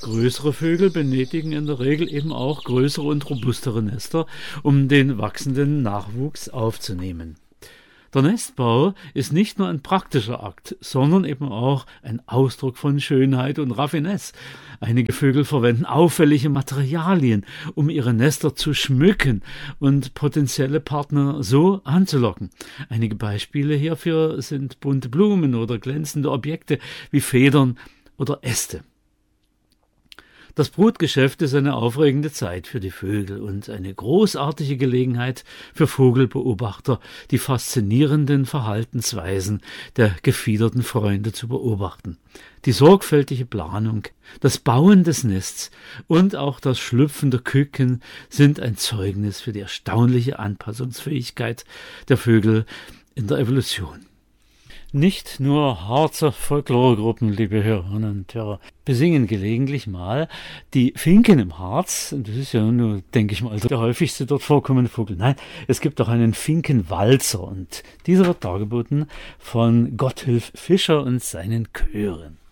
größere Vögel benötigen in der Regel eben auch größere und robustere Nester, um den wachsenden Nachwuchs aufzunehmen. Der Nestbau ist nicht nur ein praktischer Akt, sondern eben auch ein Ausdruck von Schönheit und Raffinesse. Einige Vögel verwenden auffällige Materialien, um ihre Nester zu schmücken und potenzielle Partner so anzulocken. Einige Beispiele hierfür sind bunte Blumen oder glänzende Objekte wie Federn oder Äste. Das Brutgeschäft ist eine aufregende Zeit für die Vögel und eine großartige Gelegenheit für Vogelbeobachter, die faszinierenden Verhaltensweisen der gefiederten Freunde zu beobachten. Die sorgfältige Planung, das Bauen des Nests und auch das Schlüpfen der Küken sind ein Zeugnis für die erstaunliche Anpassungsfähigkeit der Vögel in der Evolution. Nicht nur Harzer Folkloregruppen, liebe Hörerinnen und Hörer, besingen gelegentlich mal die Finken im Harz. Und das ist ja nur, denke ich mal, der häufigste dort vorkommende Vogel. Nein, es gibt auch einen Finkenwalzer und dieser wird dargeboten von Gotthilf Fischer und seinen Chören.